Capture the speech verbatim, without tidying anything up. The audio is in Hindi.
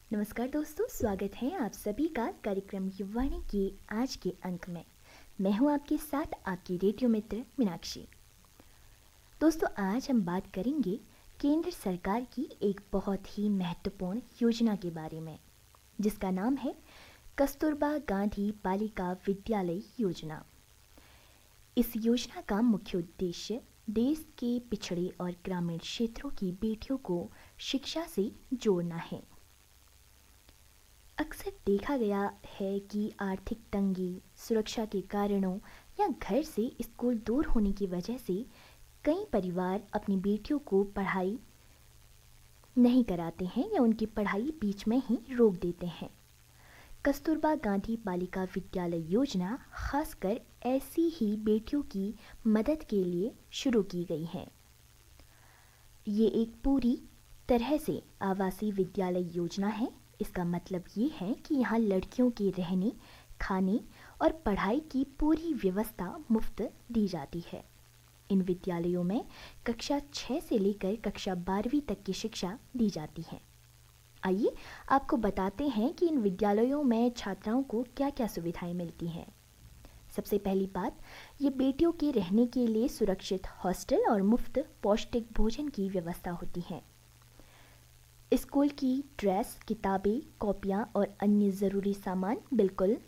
नमस्कार दोस्तों, स्वागत है आप सभी का कार्यक्रम युवाणी के आज के अंक में। मैं हूं आपके साथ आपकी रेडियो मित्र मीनाक्षी। दोस्तों, आज हम बात करेंगे केंद्र सरकार की एक बहुत ही महत्वपूर्ण योजना के बारे में, जिसका नाम है कस्तूरबा गांधी बालिका विद्यालय योजना। इस योजना का मुख्य उद्देश्य देश के पिछड़े और ग्रामीण क्षेत्रों की बेटियों को शिक्षा से जोड़ना है। अक्सर देखा गया है कि आर्थिक तंगी, सुरक्षा के कारणों या घर से स्कूल दूर होने की वजह से कई परिवार अपनी बेटियों को पढ़ाई नहीं कराते हैं या उनकी पढ़ाई बीच में ही रोक देते हैं। कस्तूरबा गांधी बालिका विद्यालय योजना खासकर ऐसी ही बेटियों की मदद के लिए शुरू की गई है। ये एक पूरी तरह से आवासीय विद्यालय योजना है। इसका मतलब ये है कि यहाँ लड़कियों के रहने, खाने और पढ़ाई की पूरी व्यवस्था मुफ्त दी जाती है। इन विद्यालयों में कक्षा छः से लेकर कक्षा बारहवीं तक की शिक्षा दी जाती है। आइए आपको बताते हैं कि इन विद्यालयों में छात्राओं को क्या क्या सुविधाएं मिलती हैं। सबसे पहली बात, ये बेटियों के रहने के लिए सुरक्षित हॉस्टल और मुफ्त पौष्टिक भोजन की व्यवस्था होती है। स्कूल की ड्रेस, किताबें, कॉपियाँ और अन्य ज़रूरी सामान बिल्कुल